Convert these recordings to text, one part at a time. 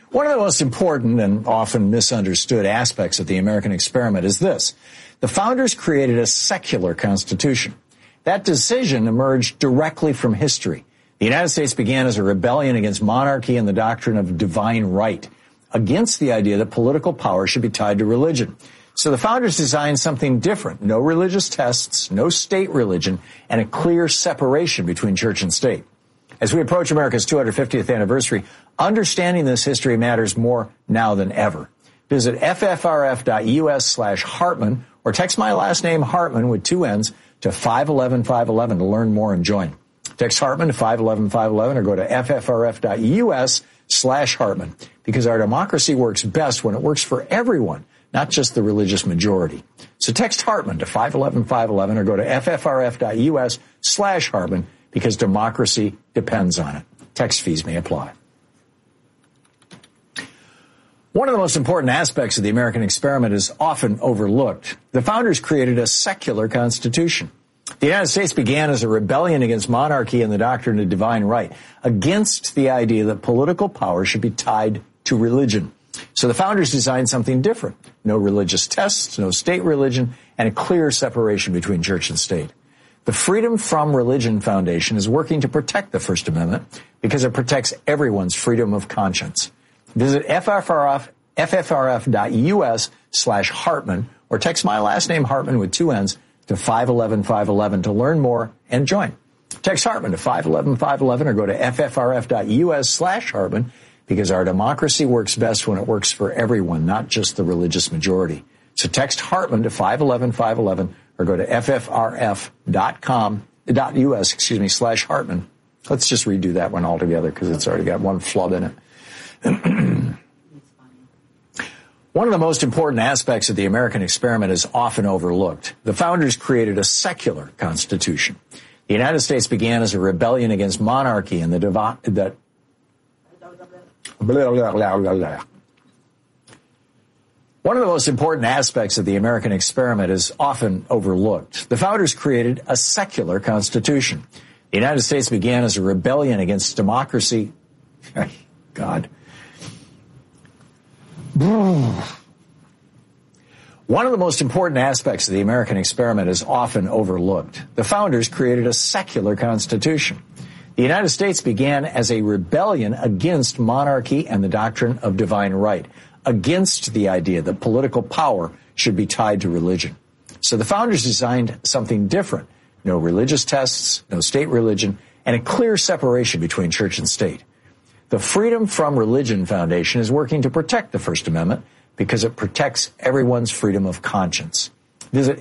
One of the most important and often misunderstood aspects of the American experiment is this. The founders created a secular constitution. That decision emerged directly from history. The United States began as a rebellion against monarchy and the doctrine of divine right, against the idea that political power should be tied to religion. So the founders designed something different. No religious tests, no state religion, and a clear separation between church and state. As we approach America's 250th anniversary, understanding this history matters more now than ever. Visit ffrf.us/Hartman or text my last name Hartman with 2 N's to 511-511 to learn more and join. Text Hartman to 511-511 or go to ffrf.us/Hartman because our democracy works best when it works for everyone, not just the religious majority. So text Hartman to 511-511 or go to ffrf.us/Hartman because democracy depends on it. Text fees may apply. One of the most important aspects of the American experiment is often overlooked. The founders created a secular constitution. The United States began as a rebellion against monarchy and the doctrine of divine right, against the idea that political power should be tied to religion. So the founders designed something different. No religious tests, no state religion, and a clear separation between church and state. The Freedom from Religion Foundation is working to protect the First Amendment because it protects everyone's freedom of conscience. Visit ffrf.us/Hartman or text my last name Hartman with 2 N's to 511-511 to learn more and join. Text Hartman to 511-511 or go to ffrf.us/Hartman because our democracy works best when it works for everyone, not just the religious majority. So text Hartman to 511-511 or go to ffrf.us/Hartman. Let's just redo that one altogether because it's already got one flub in it. One of the most important aspects of the American experiment is often overlooked. The founders created a secular constitution. The United States began as a rebellion against monarchy and One of the most important aspects of the American experiment is often overlooked. The founders created a secular constitution. The United States began as a rebellion against democracy. God. One of the most important aspects of the American experiment is often overlooked. The founders created a secular constitution. The United States began as a rebellion against monarchy and the doctrine of divine right, against the idea that political power should be tied to religion. So the founders designed something different. No religious tests, no state religion, and a clear separation between church and state. The Freedom from Religion Foundation is working to protect the First Amendment because it protects everyone's freedom of conscience. Visit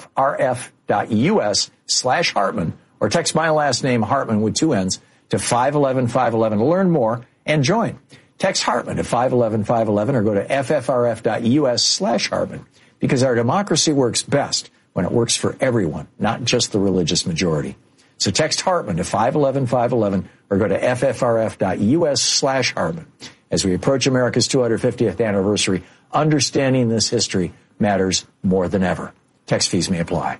ffrf.us/Hartman or text my last name Hartman with 2 N's to 511-511 to learn more and join. Text Hartman to 511-511 or go to ffrf.us/Hartman because our democracy works best when it works for everyone, not just the religious majority. So text Hartman to 511-511 or go to ffrf.us/Hartman. As we approach America's 250th anniversary, understanding this history matters more than ever. Text fees may apply.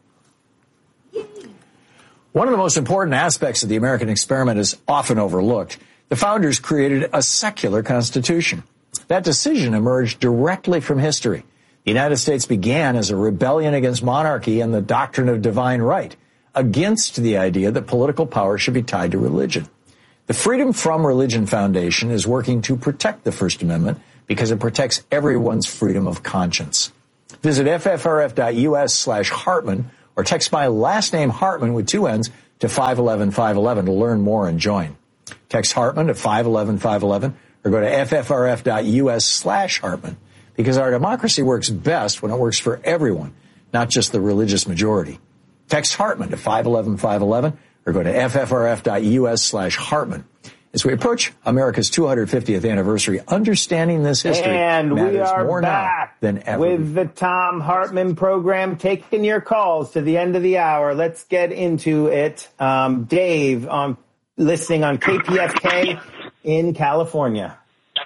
One of the most important aspects of the American experiment is often overlooked. The founders created a secular constitution. That decision emerged directly from history. The United States began as a rebellion against monarchy and the doctrine of divine right, against the idea that political power should be tied to religion. The Freedom from Religion Foundation is working to protect the First Amendment because it protects everyone's freedom of conscience. Visit ffrf.us/Hartman or text my last name Hartman with 2 N's to 511-511 to learn more and join. Text Hartman to 511-511 or go to ffrf.us/Hartman because our democracy works best when it works for everyone, not just the religious majority. Text Hartman to 511-511 or go to ffrf.us/Hartman. As we approach America's 250th anniversary, understanding this history matters more now than ever. With the Thom Hartmann program, taking your calls to the end of the hour. Let's get into it. Dave, listening on KPFK in California.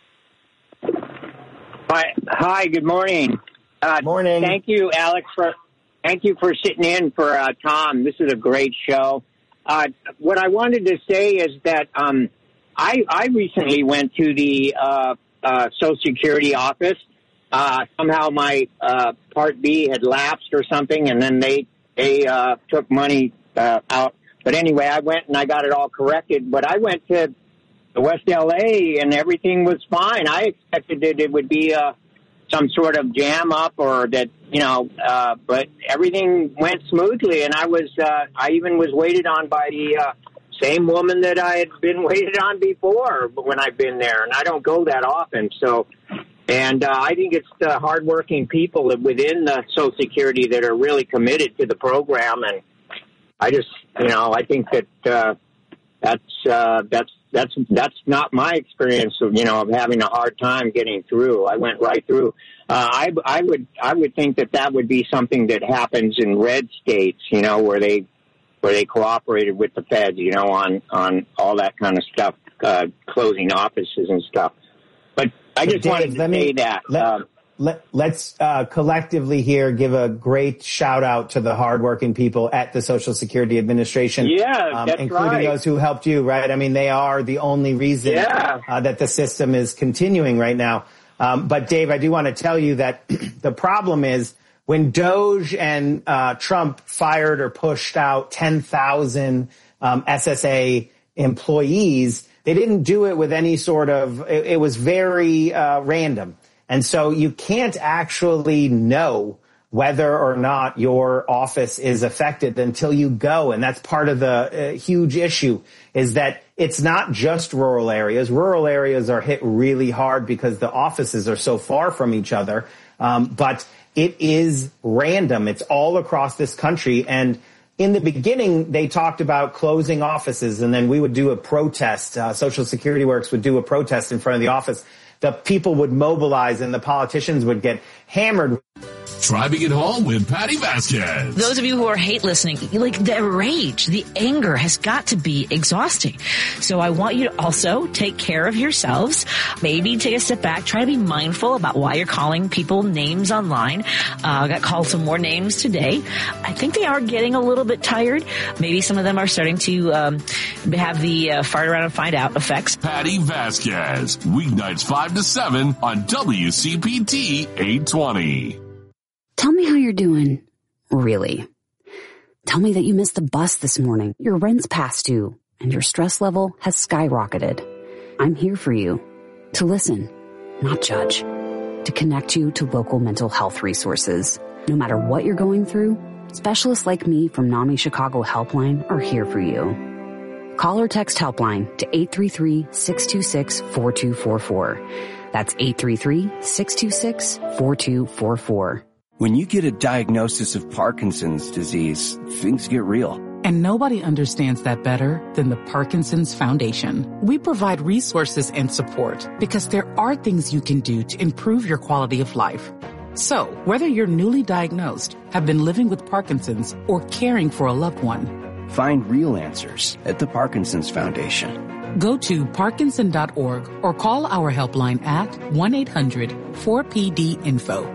Hi, good morning. Morning. Thank you, Alex, for sitting in for Tom. This is a great show. What I wanted to say is that I recently went to the Social Security office. Somehow my Part B had lapsed or something, and then they took money out. But anyway, I went and I got it all corrected. But I went to West L.A. and everything was fine. I expected that it would be some sort of jam up or that, but everything went smoothly. And I even was waited on by the same woman that I had been waited on before when I've been there. And I don't go that often. So, and I think it's the hardworking people within the Social Security that are really committed to the program. And I just, I think that that's not my experience of having a hard time getting through. I went right through. I would think that would be something that happens in red states, where they cooperated with the feds, on all that kind of stuff, closing offices and stuff. But I just wanted to say that. Let's collectively here give a great shout out to the hardworking people at the Social Security Administration. Yeah, that's including right. Those who helped you, right? I mean, they are the only reason that the system is continuing right now. But Dave, I do want to tell you that the problem is when Doge and Trump fired or pushed out 10,000 SSA employees, they didn't do it with any sort of, it was very random. And so you can't actually know whether or not your office is affected until you go. And that's part of the huge issue is that it's not just rural areas. Rural areas are hit really hard because the offices are so far from each other. But it is random. It's all across this country. And in the beginning, they talked about closing offices, and then we would do a protest. Social Security Works would do a protest in front of the office. The people would mobilize and the politicians would get hammered. Driving it home with Patty Vasquez. Those of you who are hate listening, the rage, the anger has got to be exhausting. So I want you to also take care of yourselves. Maybe take a step back. Try to be mindful about why you're calling people names online. I got called some more names today. I think they are getting a little bit tired. Maybe some of them are starting to have the fart around and find out effects. Patty Vasquez, weeknights 5 to 7 on WCPT 820. Tell me how you're doing. Really. Tell me that you missed the bus this morning, your rent's past due, and your stress level has skyrocketed. I'm here for you. To listen, not judge. To connect you to local mental health resources. No matter what you're going through, specialists like me from NAMI Chicago Helpline are here for you. Call or text Helpline to 833-626-4244. That's 833-626-4244. When you get a diagnosis of Parkinson's disease, things get real. And nobody understands that better than the Parkinson's Foundation. We provide resources and support because there are things you can do to improve your quality of life. So, whether you're newly diagnosed, have been living with Parkinson's, or caring for a loved one, find real answers at the Parkinson's Foundation. Go to Parkinson.org or call our helpline at 1-800-4PD-INFO.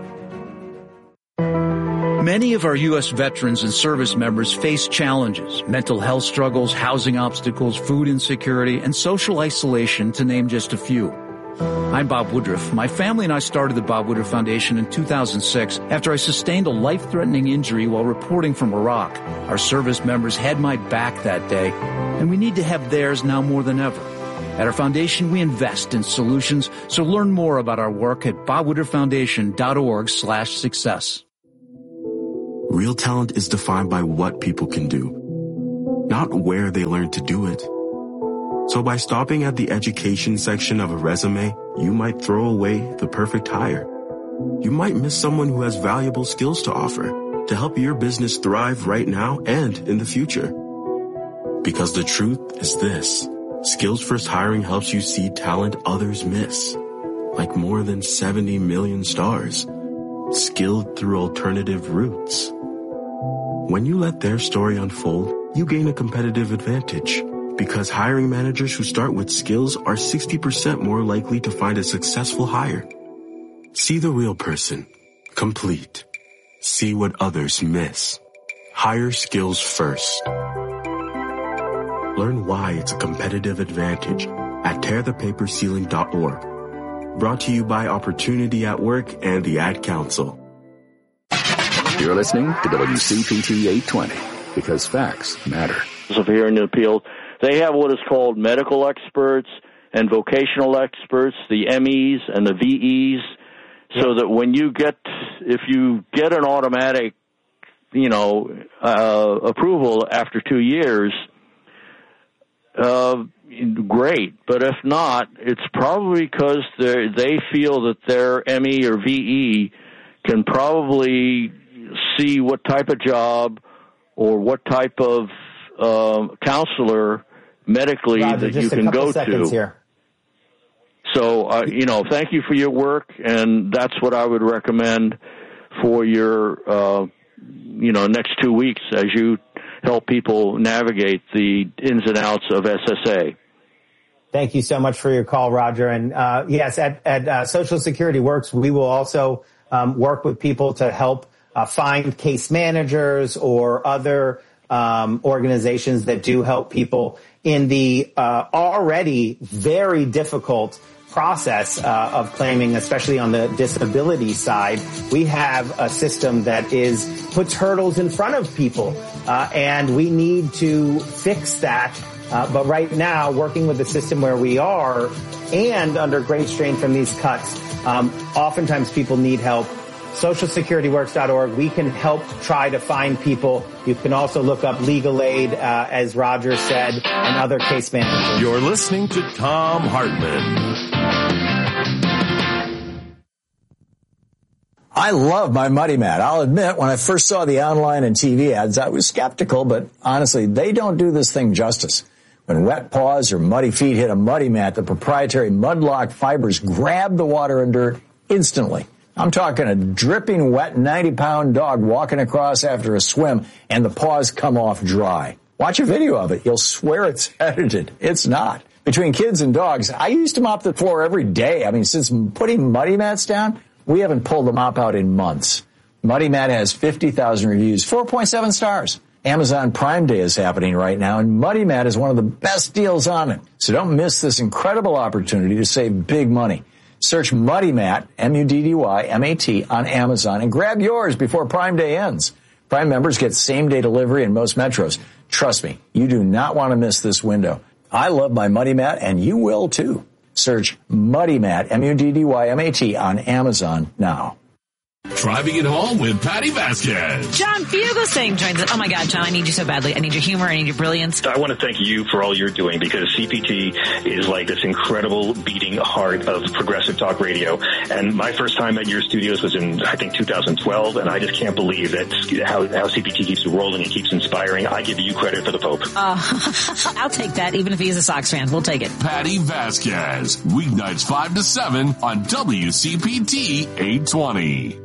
Many of our U.S. veterans and service members face challenges, mental health struggles, housing obstacles, food insecurity, and social isolation, to name just a few. I'm Bob Woodruff. My family and I started the Bob Woodruff Foundation in 2006 after I sustained a life-threatening injury while reporting from Iraq. Our service members had my back that day, and we need to have theirs now more than ever. At our foundation, we invest in solutions, so learn more about our work at bobwoodrufffoundation.org/success. Real talent is defined by what people can do, not where they learn to do it. So by stopping at the education section of a resume, you might throw away the perfect hire. You might miss someone who has valuable skills to offer to help your business thrive right now and in the future. Because the truth is this: Skills First Hiring helps you see talent others miss, like more than 70 million stars, skilled through alternative routes. When you let their story unfold, you gain a competitive advantage, because hiring managers who start with skills are 60% more likely to find a successful hire. See the real person, complete. See what others miss. Hire skills first. Learn why it's a competitive advantage at tearthepaperceiling.org. Brought to you by Opportunity at Work and the Ad Council. You're listening to WCPT 820 because facts matter. Of hearing the appeal, they have what is called medical experts and vocational experts, the MEs and the VEs, so that when if you get an automatic, approval after 2 years, great. But if not, it's probably because they feel that their ME or VE can probably see what type of job or what type of counselor medically Roger, that you can go to. Here. So, thank you for your work, and that's what I would recommend for your, next 2 weeks as you help people navigate the ins and outs of SSA. Thank you so much for your call, Roger. And yes, at Social Security Works, we will also work with people to help find case managers or other organizations that do help people in the already very difficult process of claiming, especially on the disability side. We have a system that puts hurdles in front of people, and we need to fix that. But right now, working with the system where we are and under great strain from these cuts, oftentimes people need help. SocialSecurityWorks.org. We can help try to find people. You can also look up legal aid, as Roger said, and other case managers. You're listening to Thom Hartmann. I love my Muddy Mat. I'll admit, when I first saw the online and TV ads, I was skeptical, but honestly, they don't do this thing justice. When wet paws or muddy feet hit a Muddy Mat, the proprietary Mudlock fibers grab the water and dirt instantly. I'm talking a dripping wet 90-pound dog walking across after a swim, and the paws come off dry. Watch a video of it. You'll swear it's edited. It's not. Between kids and dogs, I used to mop the floor every day. I mean, since putting Muddy Mats down, we haven't pulled the mop out in months. Muddy Mat has 50,000 reviews, 4.7 stars. Amazon Prime Day is happening right now, and Muddy Mat is one of the best deals on it. So don't miss this incredible opportunity to save big money. Search Muddy Mat, M-U-D-D-Y-M-A-T, on Amazon and grab yours before Prime Day ends. Prime members get same-day delivery in most metros. Trust me, you do not want to miss this window. I love my Muddy Mat, and you will too. Search Muddy Mat, M-U-D-D-Y-M-A-T, on Amazon now. Driving it home with Patty Vasquez. John Fugelsang joins us. Oh my God, John, I need you so badly. I need your humor. I need your brilliance. I want to thank you for all you're doing, because CPT is like this incredible beating heart of progressive talk radio. And my first time at your studios was in, I think, 2012. And I just can't believe that how CPT keeps rolling and keeps inspiring. I give you credit for the Pope. I'll take that, even if he's a Sox fan. We'll take it. Patty Vasquez, weeknights 5 to 7 on WCPT 820.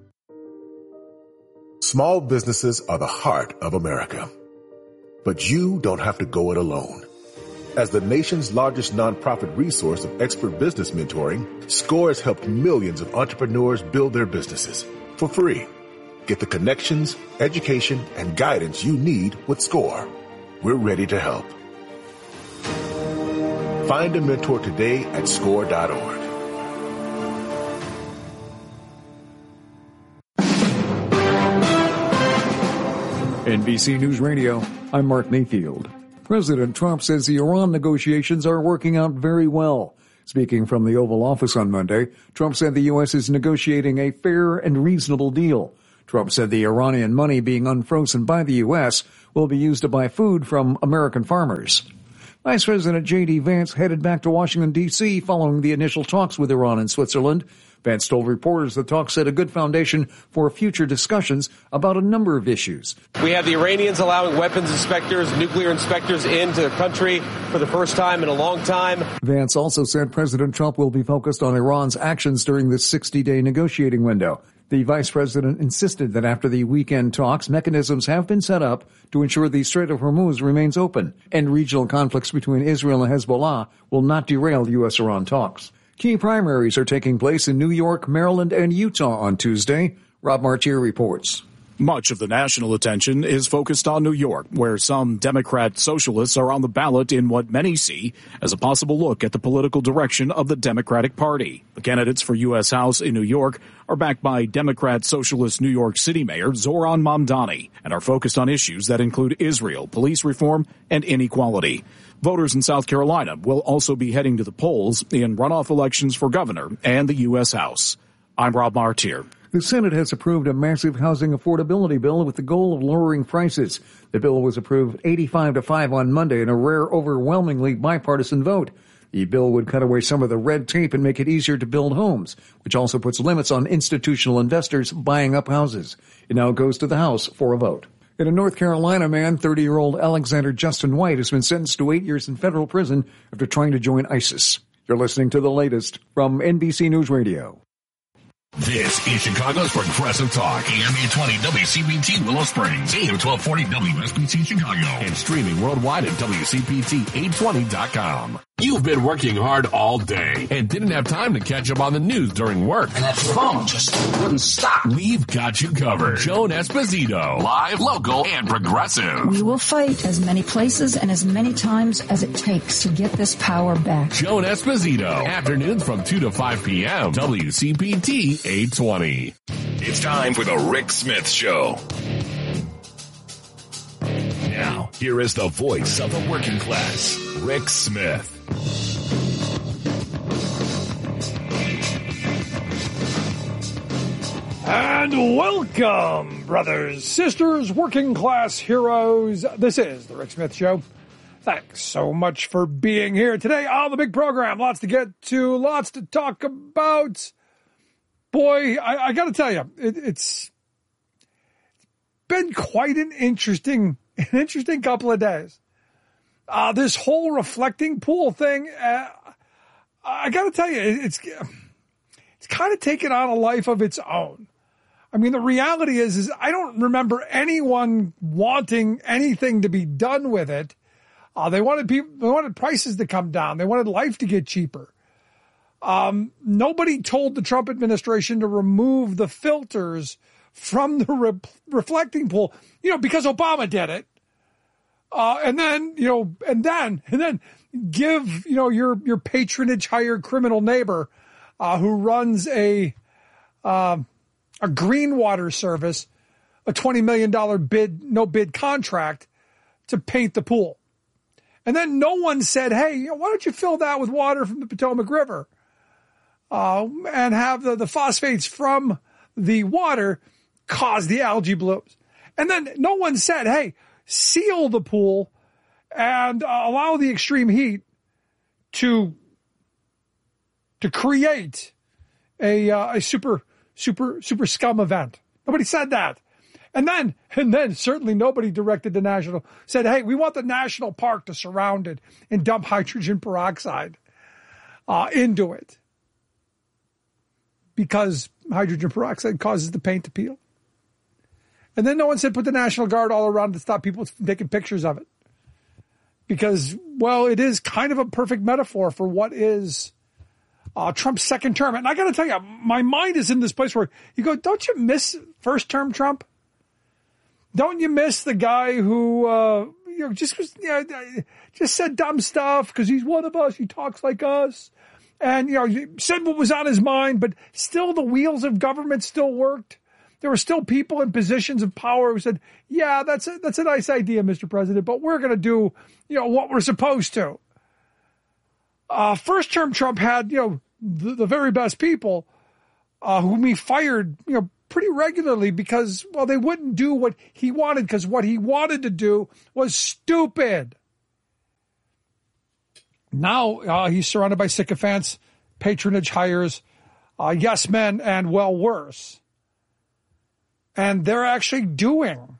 Small businesses are the heart of America. But you don't have to go it alone. As the nation's largest nonprofit resource of expert business mentoring, SCORE has helped millions of entrepreneurs build their businesses for free. Get the connections, education, and guidance you need with SCORE. We're ready to help. Find a mentor today at SCORE.org. NBC News Radio, I'm Mark Mayfield. President Trump says the Iran negotiations are working out very well. Speaking from the Oval Office on Monday, Trump said the U.S. is negotiating a fair and reasonable deal. Trump said the Iranian money being unfrozen by the U.S. will be used to buy food from American farmers. Vice President J.D. Vance headed back to Washington, D.C. following the initial talks with Iran and Switzerland. Vance told reporters the talks set a good foundation for future discussions about a number of issues. We have the Iranians allowing weapons inspectors, nuclear inspectors into the country for the first time in a long time. Vance also said President Trump will be focused on Iran's actions during this 60-day negotiating window. The vice president insisted that after the weekend talks, mechanisms have been set up to ensure the Strait of Hormuz remains open, and regional conflicts between Israel and Hezbollah will not derail U.S.-Iran talks. Key primaries are taking place in New York, Maryland, and Utah on Tuesday. Rob Martier reports. Much of the national attention is focused on New York, where some Democrat socialists are on the ballot in what many see as a possible look at the political direction of the Democratic Party. The candidates for U.S. House in New York are backed by Democrat Socialist New York City Mayor Zohran Mamdani and are focused on issues that include Israel, police reform, and inequality. Voters in South Carolina will also be heading to the polls in runoff elections for governor and the U.S. House. I'm Rob Martier. The Senate has approved a massive housing affordability bill with the goal of lowering prices. The bill was approved 85-5 on Monday in a rare, overwhelmingly bipartisan vote. The bill would cut away some of the red tape and make it easier to build homes, which also puts limits on institutional investors buying up houses. It now goes to the House for a vote. In a North Carolina man, 30-year-old Alexander Justin White has been sentenced to 8 years in federal prison after trying to join ISIS. You're listening to the latest from NBC News Radio. This is Chicago's Progressive Talk, AM 820 WCPT Willow Springs, AM 1240 WSBT Chicago, and streaming worldwide at WCPT820.com. You've been working hard all day and didn't have time to catch up on the news during work. And that phone just wouldn't stop. We've got you covered. Joan Esposito, live, local, and progressive. We will fight as many places and as many times as it takes to get this power back. Joan Esposito, afternoons from 2 to 5 p.m., WCPT 820. It's time for the Rick Smith Show. Now, here is the voice of the working class, Rick Smith. And welcome, brothers, sisters, working class heroes. This is the Rick Smith Show. Thanks so much for being here today on the big program. Lots to get to, lots to talk about. Boy, I got to tell you, it's been quite an interesting couple of days. This whole reflecting pool thing, I got to tell you, it's kind of taken on a life of its own. I mean, the reality is I don't remember anyone wanting anything to be done with it. They wanted prices to come down. They wanted life to get cheaper. Nobody told the Trump administration to remove the filters from the reflecting pool, because Obama did it. And then give, your patronage hired criminal neighbor, who runs a green water service, a $20 million no bid contract to paint the pool. And then no one said, hey, why don't you fill that with water from the Potomac River, and have the phosphates from the water cause the algae blooms. And then no one said, hey, seal the pool and allow the extreme heat to create a super scum event. Nobody said that. And then certainly nobody directed said, hey, we want the national park to surround it and dump hydrogen peroxide into it, because hydrogen peroxide causes the paint to peel. And then no one said put the National Guard all around to stop people from taking pictures of it. Because, well, it is kind of a perfect metaphor for what is Trump's second term. And I got to tell you, my mind is in this place where you go, don't you miss first term Trump? Don't you miss the guy who, just said dumb stuff because he's one of us. He talks like us. And, said what was on his mind, but still the wheels of government still worked. There were still people in positions of power who said, yeah, that's a nice idea, Mr. President, but we're going to do, what we're supposed to. First term Trump had, the very best people, whom he fired, pretty regularly because, well, they wouldn't do what he wanted because what he wanted to do was stupid. Now he's surrounded by sycophants, patronage hires, yes men, and well, worse. And they're actually doing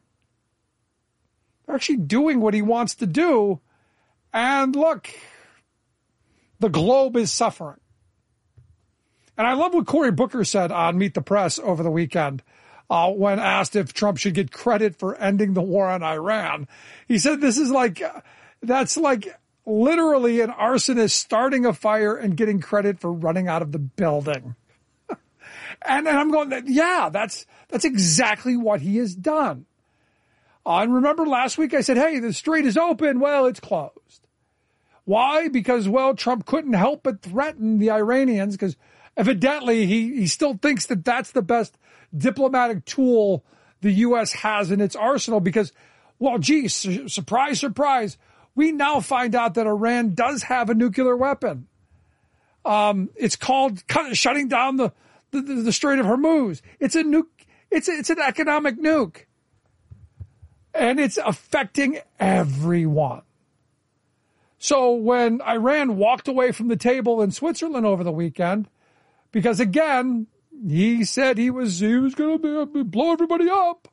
what he wants to do. And look, the globe is suffering. And I love what Cory Booker said on Meet the Press over the weekend when asked if Trump should get credit for ending the war on Iran. He said that's like literally an arsonist starting a fire and getting credit for running out of the building. And I'm going, yeah, that's exactly what he has done. And remember last week I said, hey, the strait is open. Well, it's closed. Why? Because, well, Trump couldn't help but threaten the Iranians because evidently he still thinks that that's the best diplomatic tool the U.S. has in its arsenal because, well, geez, surprise, surprise, we now find out that Iran does have a nuclear weapon. It's called shutting down the Strait of Hormuz. It's a nuke. It's an economic nuke. And it's affecting everyone. So when Iran walked away from the table in Switzerland over the weekend, because again, he said he was going to blow everybody up.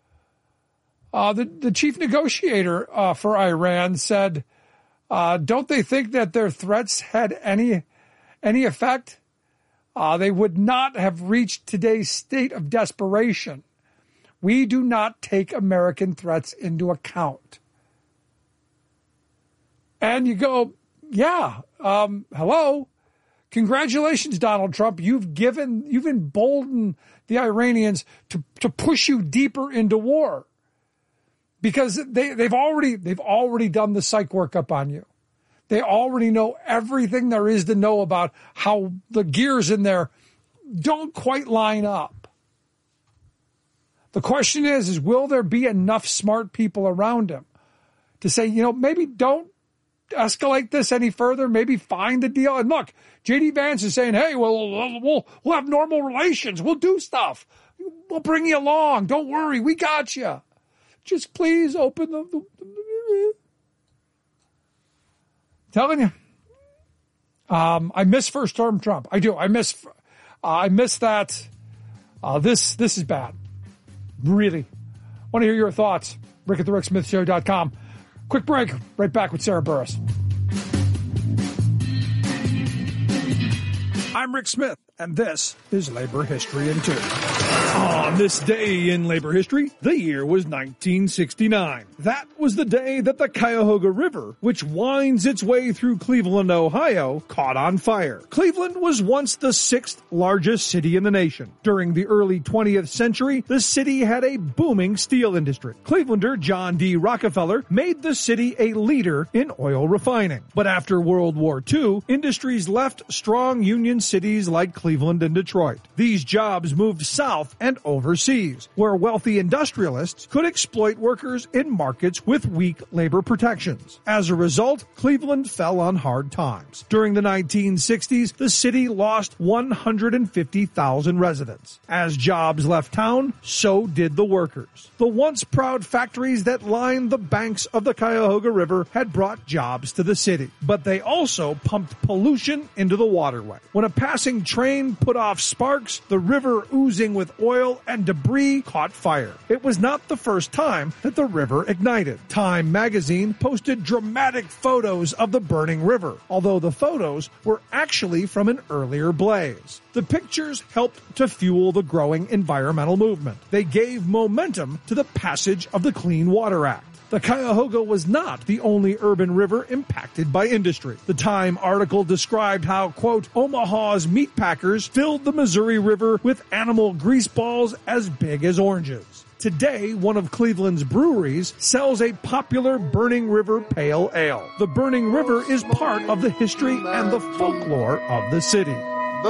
The chief negotiator for Iran said, don't they think that their threats had any effect? They would not have reached today's state of desperation. We do not take American threats into account. And you go, yeah, hello. Congratulations, Donald Trump. You've emboldened the Iranians to push you deeper into war. Because they've already done the psych workup on you. They already know everything there is to know about how the gears in there don't quite line up. The question is will there be enough smart people around him to say, maybe don't escalate this any further, maybe find a deal. And look, J.D. Vance is saying, hey, we'll have normal relations. We'll do stuff. We'll bring you along. Don't worry. We got you. Just please open the telling you. I miss first term Trump. I do. I miss that. This is bad. Really. Want to hear your thoughts. Rick at thericksmithshow.com. Quick break. Right back with Sarah Burris. I'm Rick Smith, and this is Labor History in 2. On this day in labor history, the year was 1969. That was the day that the Cuyahoga River, which winds its way through Cleveland, Ohio, caught on fire. Cleveland was once the 6th largest city in the nation. During the early 20th century, the city had a booming steel industry. Clevelander John D. Rockefeller made the city a leader in oil refining. But after World War II, industries left strong union cities like Cleveland and Detroit. These jobs moved south and overseas, where wealthy industrialists could exploit workers in markets with weak labor protections. As a result, Cleveland fell on hard times. During the 1960s, the city lost 150,000 residents. As jobs left town, so did the workers. The once proud factories that lined the banks of the Cuyahoga River had brought jobs to the city, but they also pumped pollution into the waterway. When a passing train put off sparks, the river oozing with oil and debris caught fire. It was not the first time that the river ignited. Time magazine posted dramatic photos of the burning river, although the photos were actually from an earlier blaze. The pictures helped to fuel the growing environmental movement. They gave momentum to the passage of the Clean Water Act. The Cuyahoga was not the only urban river impacted by industry. The Time article described how, quote, Omaha's meatpackers filled the Missouri River with animal grease balls as big as oranges. Today, one of Cleveland's breweries sells a popular Burning River Pale Ale. The Burning River is part of the history and the folklore of the city.